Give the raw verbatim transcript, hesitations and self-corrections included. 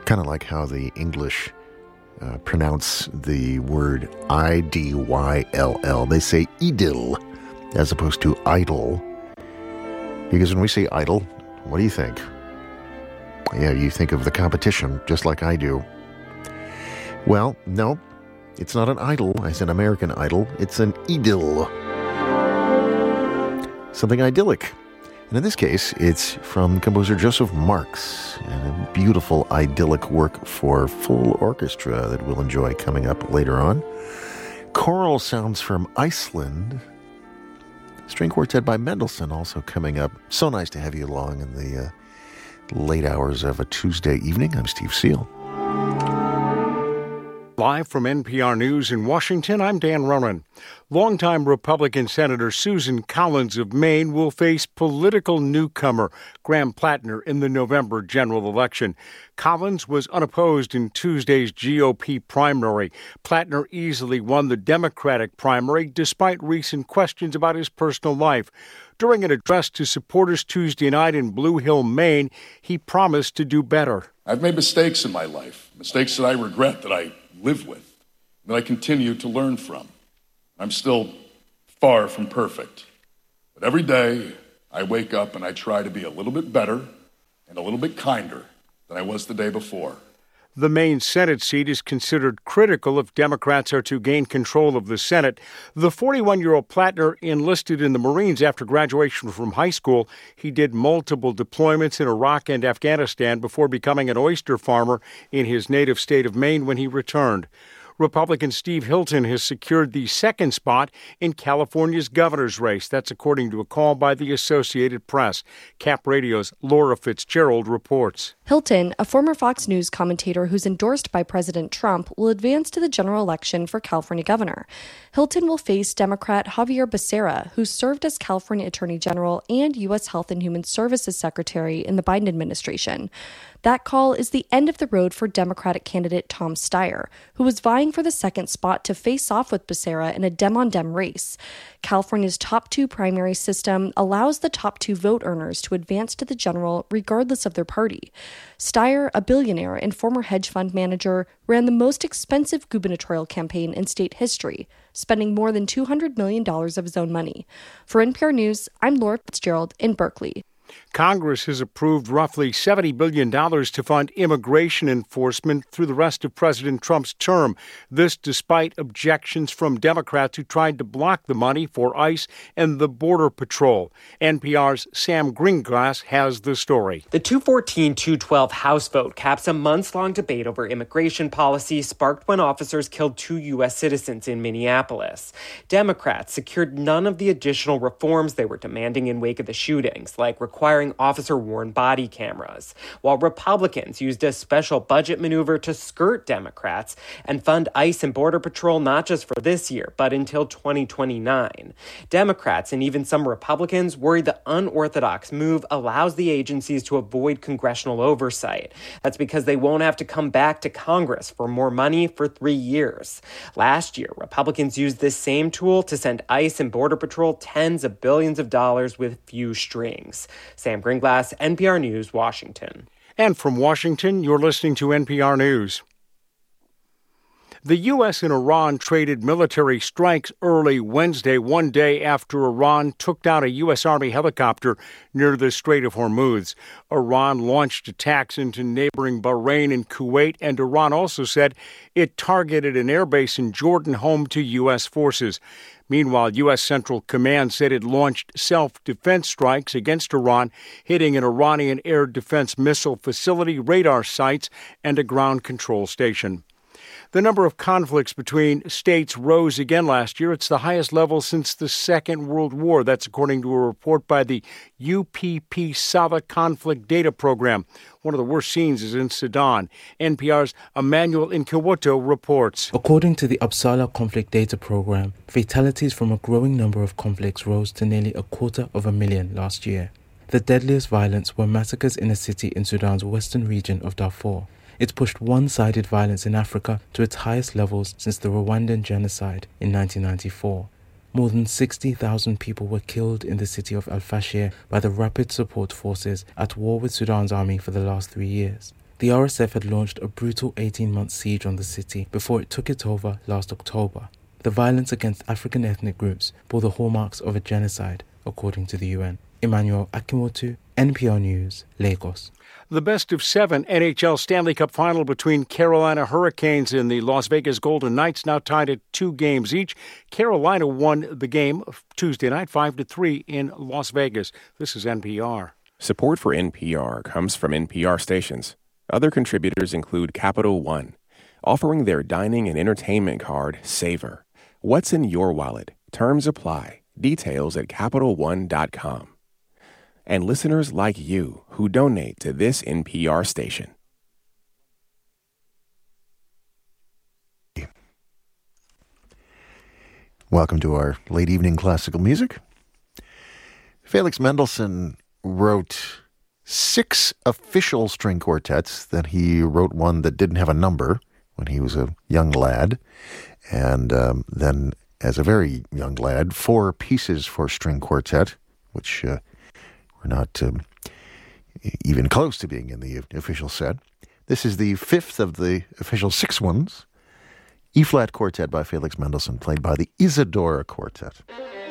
Kind of like how the English uh, pronounce the word I D Y L L. They say idyll as opposed to idle. Because when we say idle, what do you think? Yeah, you think of the competition, just like I do. Well, no, it's not an idol as an American Idol. It's an idyll. Something idyllic. And in this case, it's from composer Joseph Marx, and a beautiful idyllic work for full orchestra that we'll enjoy coming up later on. Choral sounds from Iceland. String quartet by Mendelssohn also coming up. So nice to have you along in the uh, late hours of a Tuesday evening. I'm Steve Seal. Live from N P R News in Washington, I'm Dan Ronan. Longtime Republican Senator Susan Collins of Maine will face political newcomer Graham Plattner in the November general election. Collins was unopposed in Tuesday's G O P primary. Plattner easily won the Democratic primary despite recent questions about his personal life. During an address to supporters Tuesday night in Blue Hill, Maine, he promised to do better. I've made mistakes in my life, mistakes that I regret, that I live with, that I continue to learn from. I'm still far from perfect. But every day I wake up and I try to be a little bit better and a little bit kinder than I was the day before. The Maine Senate seat is considered critical if Democrats are to gain control of the Senate. The forty-one-year-old Plattner enlisted in the Marines after graduation from high school. He did multiple deployments in Iraq and Afghanistan before becoming an oyster farmer in his native state of Maine when he returned. Republican Steve Hilton has secured the second spot in California's governor's race. That's according to a call by the Associated Press. Cap Radio's Laura Fitzgerald reports. Hilton, a former Fox News commentator who's endorsed by President Trump, will advance to the general election for California governor. Hilton will face Democrat Javier Becerra, who served as California Attorney General and U S Health and Human Services Secretary in the Biden administration. That call is the end of the road for Democratic candidate Tom Steyer, who was vying for the second spot to face off with Becerra in a Dem-on-Dem race. California's top two primary system allows the top two vote earners to advance to the general regardless of their party. Steyer, a billionaire and former hedge fund manager, ran the most expensive gubernatorial campaign in state history, spending more than two hundred million dollars of his own money. For N P R News, I'm Laura Fitzgerald in Berkeley. Congress has approved roughly seventy billion dollars to fund immigration enforcement through the rest of President Trump's term. This despite objections from Democrats who tried to block the money for ICE and the Border Patrol. N P R's Sam Greenglass has the story. The two fourteen two twelve House vote caps a months-long debate over immigration policy sparked when officers killed two U S citizens in Minneapolis. Democrats secured none of the additional reforms they were demanding in wake of the shootings, like requiring requiring officer-worn body cameras, while Republicans used a special budget maneuver to skirt Democrats and fund ICE and Border Patrol not just for this year, but until twenty twenty-nine. Democrats and even some Republicans worry the unorthodox move allows the agencies to avoid congressional oversight. That's because they won't have to come back to Congress for more money for three years. Last year, Republicans used this same tool to send ICE and Border Patrol tens of billions of dollars with few strings. Sam Greenglass, N P R News, Washington. And from Washington, you're listening to N P R News. The U S and Iran traded military strikes early Wednesday, one day after Iran took down a U S Army helicopter near the Strait of Hormuz. Iran launched attacks into neighboring Bahrain and Kuwait, and Iran also said it targeted an airbase in Jordan home to U S forces. Meanwhile, U S Central Command said it launched self-defense strikes against Iran, hitting an Iranian air defense missile facility, radar sites, and a ground control station. The number of conflicts between states rose again last year. It's the highest level since the Second World War. That's according to a report by the U P P Sava Conflict Data Program. One of the worst scenes is in Sudan. N P R's Emmanuel Inkawoto reports. According to the Uppsala Conflict Data Program, fatalities from a growing number of conflicts rose to nearly a quarter of a million last year. The deadliest violence were massacres in a city in Sudan's western region of Darfur. It's pushed one-sided violence in Africa to its highest levels since the Rwandan genocide in nineteen ninety-four. More than sixty thousand people were killed in the city of Al-Fashir by the Rapid Support Forces at war with Sudan's army for the last three years. The R S F had launched a brutal eighteen-month siege on the city before it took it over last October. The violence against African ethnic groups bore the hallmarks of a genocide, according to the U N. Emmanuel Akimotu, N P R News, Lagos. The best of seven N H L Stanley Cup final between Carolina Hurricanes and the Las Vegas Golden Knights now tied at two games each. Carolina won the game Tuesday night five to three in Las Vegas. This is N P R. Support for N P R comes from N P R stations. Other contributors include Capital One, offering their dining and entertainment card, Savor. What's in your wallet? Terms apply. Details at Capital One dot com. And listeners like you who donate to this N P R station. Welcome to our late evening classical music. Felix Mendelssohn wrote six official string quartets. Then he wrote one that didn't have a number when he was a young lad. And um, then, as a very young lad, four pieces for string quartet, which uh, were not um, even close to being in the official set. This is the fifth of the official six ones. E-flat quartet by Felix Mendelssohn, played by the Isadora Quartet.